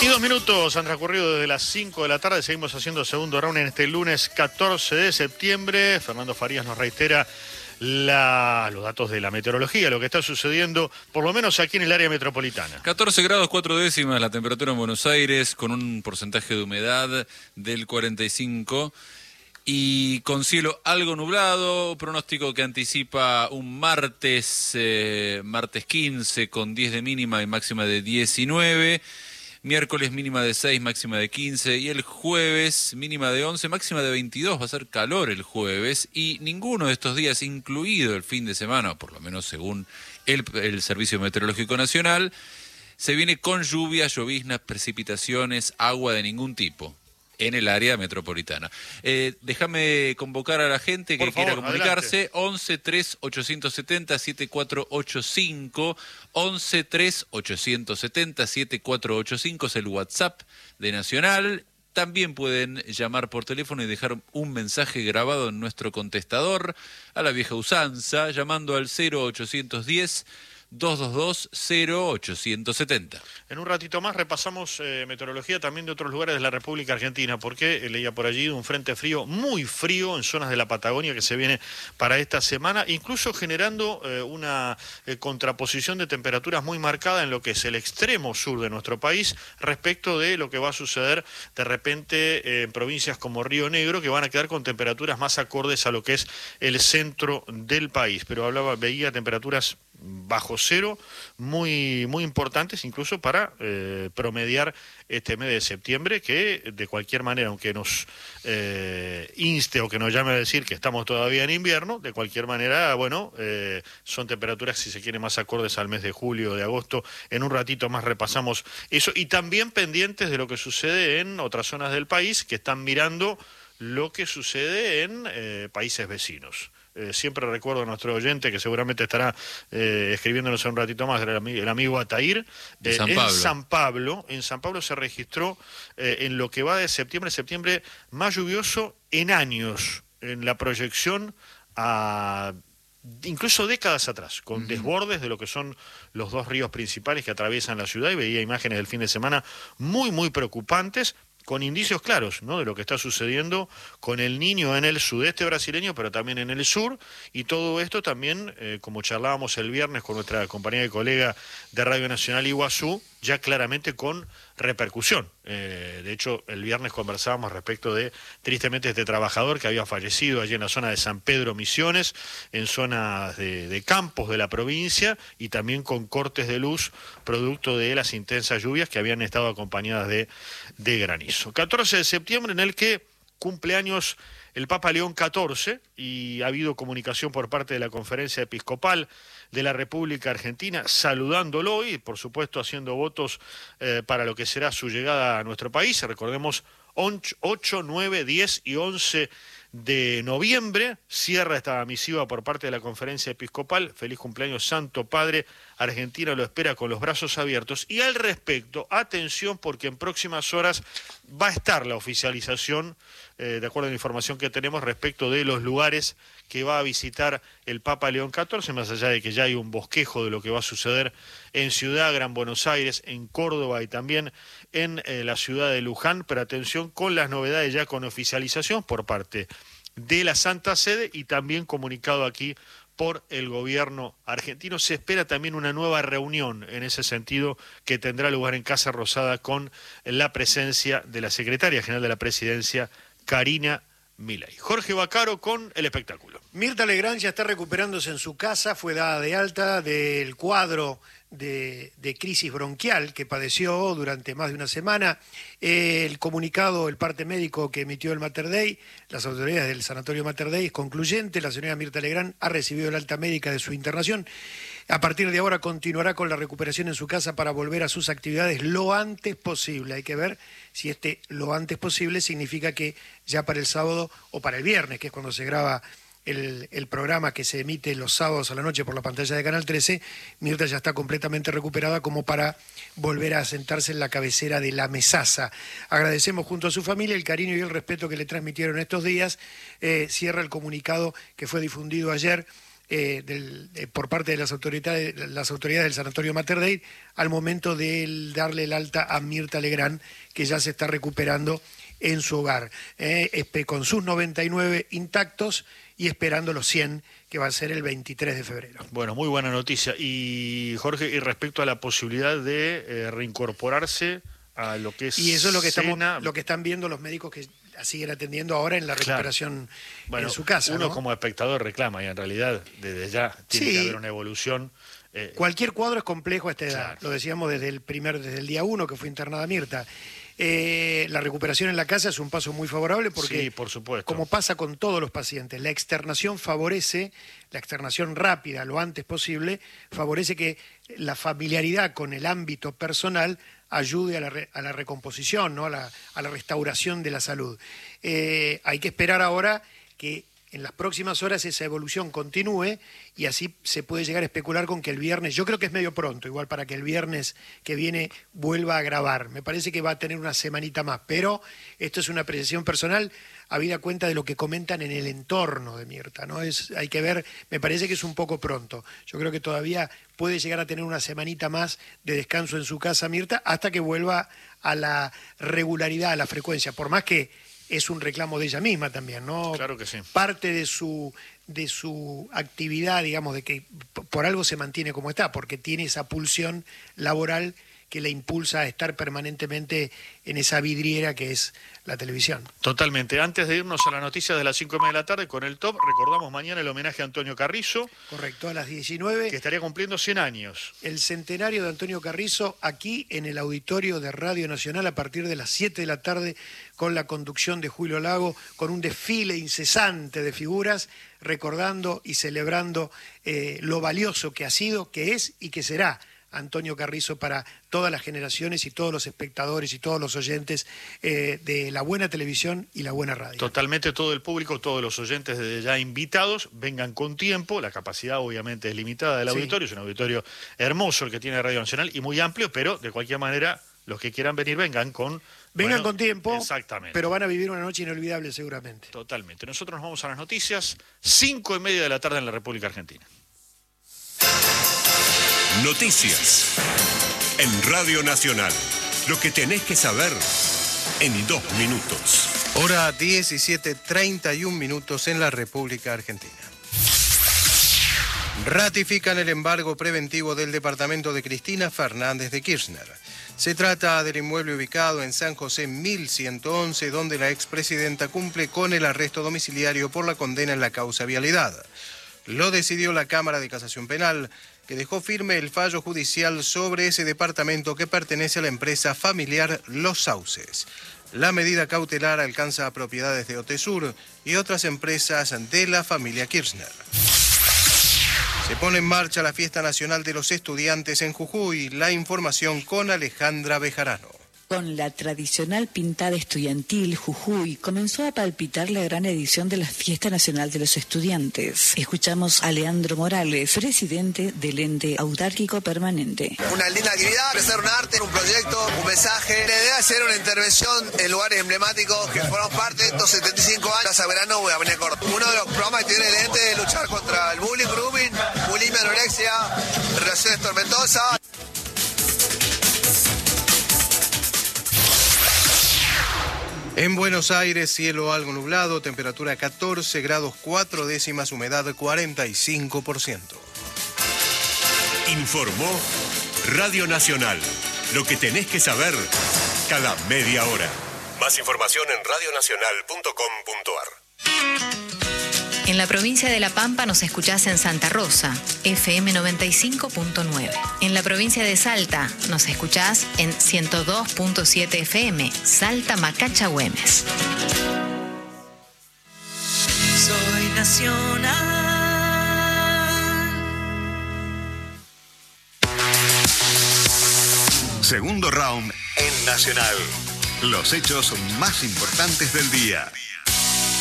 22 minutos han transcurrido desde las 5 de la tarde. Seguimos haciendo segundo round en este lunes 14 de septiembre. Fernando Farías nos reitera los datos de la meteorología, lo que está sucediendo, por lo menos aquí en el área metropolitana. 14 grados 4 décimas la temperatura en Buenos Aires, con un porcentaje de humedad del 45%. Y con cielo algo nublado, pronóstico que anticipa un martes 15 con 10 de mínima y máxima de 19, miércoles mínima de 6, máxima de 15, y el jueves mínima de 11, máxima de 22, va a ser calor el jueves, y ninguno de estos días, incluido el fin de semana, por lo menos según el Servicio Meteorológico Nacional, se viene con lluvias, lloviznas, precipitaciones, agua de ningún tipo en el área metropolitana. Déjame convocar a la gente que quiera comunicarse. 11-3-870-7485, 11-3-870-7485 es el WhatsApp de Nacional. También pueden llamar por teléfono y dejar un mensaje grabado en nuestro contestador a la vieja usanza, llamando al 0810-222-0870. En un ratito más repasamos meteorología también de otros lugares de la República Argentina, porque leía por allí un frente frío, muy frío en zonas de la Patagonia que se viene para esta semana, incluso generando una contraposición de temperaturas muy marcada en lo que es el extremo sur de nuestro país respecto de lo que va a suceder de repente en provincias como Río Negro, que van a quedar con temperaturas más acordes a lo que es el centro del país. Pero veía temperaturas bajo cero, muy importantes, incluso para promediar este mes de septiembre, que de cualquier manera, aunque nos inste o que nos llame a decir que estamos todavía en invierno, de cualquier manera, bueno, son temperaturas, si se quiere, más acordes al mes de julio o de agosto. En un ratito más repasamos eso, y también pendientes de lo que sucede en otras zonas del país, que están mirando lo que sucede en países vecinos. Siempre recuerdo a nuestro oyente, que seguramente estará escribiéndonos en un ratito más, el amigo Atair, en San Pablo se registró en lo que va de septiembre más lluvioso en años, en la proyección a incluso décadas atrás, con desbordes de lo que son los dos ríos principales que atraviesan la ciudad, y veía imágenes del fin de semana muy preocupantes, con indicios claros, ¿no?, de lo que está sucediendo con el Niño en el sudeste brasileño, pero también en el sur, y todo esto también, como charlábamos el viernes con nuestra compañera y colega de Radio Nacional Iguazú, ya claramente con repercusión. De hecho, el viernes conversábamos respecto de, tristemente, este trabajador que había fallecido allí en la zona de San Pedro Misiones, en zonas de campos de la provincia, y también con cortes de luz producto de las intensas lluvias que habían estado acompañadas de granizo. 14 de septiembre, en el que cumple años el Papa León XIV, y ha habido comunicación por parte de la Conferencia Episcopal de la República Argentina, saludándolo y, por supuesto, haciendo votos para lo que será su llegada a nuestro país. Recordemos, 8, 9, 10 y 11 de noviembre cierra esta misiva por parte de la Conferencia Episcopal. Feliz cumpleaños, Santo Padre. Argentina lo espera con los brazos abiertos. Y al respecto, atención, porque en próximas horas va a estar la oficialización, de acuerdo a la información que tenemos, respecto de los lugares que va a visitar el Papa León XIV, más allá de que ya hay un bosquejo de lo que va a suceder en Ciudad Gran Buenos Aires, en Córdoba y también en la ciudad de Luján. Pero atención con las novedades ya con oficialización por parte de la Santa Sede y también comunicado aquí por el gobierno argentino. Se espera también una nueva reunión en ese sentido, que tendrá lugar en Casa Rosada con la presencia de la secretaria general de la Presidencia, Karina Milei. Jorge Vaccaro con el espectáculo. Mirta Legrand ya está recuperándose en su casa, fue dada de alta del cuadro de crisis bronquial que padeció durante más de una semana. El comunicado, el parte médico que emitió el Mater Dei, las autoridades del Sanatorio Mater Dei, es concluyente. La señora Mirta Legrand ha recibido el alta médica de su internación. A partir de ahora continuará con la recuperación en su casa para volver a sus actividades lo antes posible. Hay que ver si lo antes posible significa que ya para el sábado o para el viernes, que es cuando se graba el programa que se emite los sábados a la noche por la pantalla de Canal 13, Mirta ya está completamente recuperada como para volver a sentarse en la cabecera de la mesaza. Agradecemos junto a su familia el cariño y el respeto que le transmitieron estos días. Cierra el comunicado que fue difundido ayer por parte de las autoridades del Sanatorio Mater Dei al momento de darle el alta a Mirta Legrand, que ya se está recuperando en su hogar, con sus 99 intactos y esperando los 100, que va a ser el 23 de febrero. Bueno, muy buena noticia. Y Jorge, y respecto a la posibilidad de reincorporarse a lo que es... Y eso es lo que están viendo los médicos que siguen atendiendo ahora en la recuperación en su casa. Uno, ¿no? como espectador reclama, y en realidad desde ya tiene que haber una evolución. Cualquier cuadro es complejo a esta edad, Claro. lo decíamos desde el día 1 que fue internada Mirta. La recuperación en la casa es un paso muy favorable porque, Sí, por supuesto. como pasa con todos los pacientes, la externación rápida, lo antes posible, favorece que la familiaridad con el ámbito personal ayude a la recomposición, ¿no? a la restauración de la salud. Hay que esperar ahora que en las próximas horas esa evolución continúe y así se puede llegar a especular con que el viernes, yo creo que es medio pronto, igual para que el viernes que viene vuelva a grabar. Me parece que va a tener una semanita más, pero esto es una apreciación personal habida cuenta de lo que comentan en el entorno de Mirta, ¿no? Hay que ver, me parece que es un poco pronto. Yo creo que todavía puede llegar a tener una semanita más de descanso en su casa Mirta hasta que vuelva a la regularidad, a la frecuencia, por más que es un reclamo de ella misma también, ¿no? Claro que sí. Parte de su actividad, digamos, de que por algo se mantiene como está, porque tiene esa pulsión laboral que le impulsa a estar permanentemente en esa vidriera que es la televisión. Totalmente. Antes de irnos a la noticia de las 5:30 de la tarde con el top, recordamos mañana el homenaje a Antonio Carrizo, Correcto, a las 19. que estaría cumpliendo 100 años. El centenario de Antonio Carrizo aquí en el auditorio de Radio Nacional a partir de las 7 de la tarde con la conducción de Julio Lago, con un desfile incesante de figuras recordando y celebrando lo valioso que ha sido, que es y que será Antonio Carrizo para todas las generaciones y todos los espectadores y todos los oyentes de la buena televisión y la buena radio. Totalmente, todo el público, todos los oyentes desde ya invitados, vengan con tiempo, la capacidad obviamente es limitada del auditorio, es un auditorio hermoso el que tiene Radio Nacional y muy amplio, pero de cualquier manera los que quieran venir vengan con tiempo, exactamente. Pero van a vivir una noche inolvidable seguramente. Totalmente. Nosotros nos vamos a las noticias, 5:30 de la tarde en la República Argentina. Noticias en Radio Nacional. Lo que tenés que saber en 2 minutos. Hora 17:31 en la República Argentina. Ratifican el embargo preventivo del departamento de Cristina Fernández de Kirchner. Se trata del inmueble ubicado en San José 1111, donde la expresidenta cumple con el arresto domiciliario por la condena en la causa vialidad. Lo decidió la Cámara de Casación Penal, que dejó firme el fallo judicial sobre ese departamento que pertenece a la empresa familiar Los Sauces. La medida cautelar alcanza propiedades de Otesur y otras empresas de la familia Kirchner. Se pone en marcha la Fiesta Nacional de los Estudiantes en Jujuy. La información con Alejandra Bejarano. Con la tradicional pintada estudiantil, Jujuy comenzó a palpitar la gran edición de la Fiesta Nacional de los Estudiantes. Escuchamos a Leandro Morales, presidente del ente autárquico permanente. Una linda actividad, ofrecer un arte, un proyecto, un mensaje. La idea es hacer una intervención en lugares emblemáticos que fueron parte de estos 75 años. Plaza Verano o Avenida Córdoba. Uno de los programas que tiene el ente es luchar contra el bullying, grooming, bulimia, anorexia, relaciones tormentosas. En Buenos Aires, cielo algo nublado, temperatura 14 grados 4 décimas, humedad 45%. Informó Radio Nacional. Lo que tenés que saber cada media hora. Más información en radionacional.com.ar. En la provincia de La Pampa nos escuchás en Santa Rosa, FM 95.9. En la provincia de Salta nos escuchás en 102.7 FM, Salta Macacha Güemes. Soy nacional. Segundo round en Nacional. Los hechos más importantes del día.